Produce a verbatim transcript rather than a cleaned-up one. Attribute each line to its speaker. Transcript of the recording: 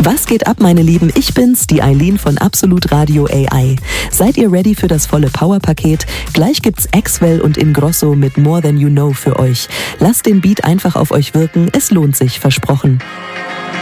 Speaker 1: Was geht ab, meine Lieben? Ich bin's, die Eileen von Absolut Radio A I. Seid ihr ready für das volle Powerpaket? Gleich gibt's Axwell und Ingrosso mit More Than You Know für euch. Lasst den Beat einfach auf euch wirken, es lohnt sich, versprochen.